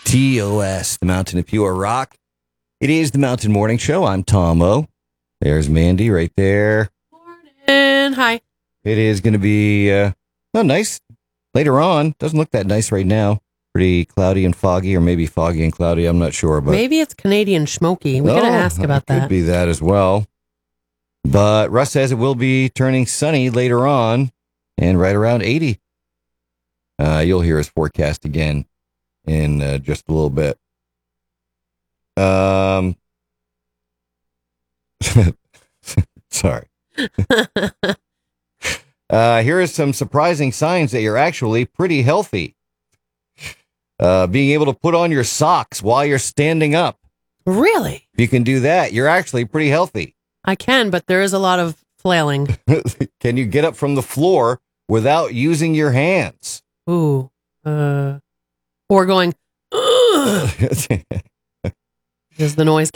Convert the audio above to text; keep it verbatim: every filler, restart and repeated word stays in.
T O S, the Mountain of Pure Rock. It is the Mountain Morning Show. I'm Tom O. There's Mandy right there. Morning. Hi. It is going to be uh, oh, nice later on. Doesn't look that nice right now. Pretty cloudy and foggy, or maybe foggy and cloudy. I'm not sure. But maybe it's Canadian smoky. We're oh, going to ask about it that. Could be that as well. But Russ says it will be turning sunny later on and right around eighty. Uh, you'll hear his forecast again in uh, just a little bit. Um, sorry. uh, here are some surprising signs that you're actually pretty healthy. Uh, being able to put on your socks while you're standing up. Really? If you can do that, you're actually pretty healthy. I can, but there is a lot of flailing. Can you get up from the floor without using your hands? Ooh. Uh, or going, ugh, because the noise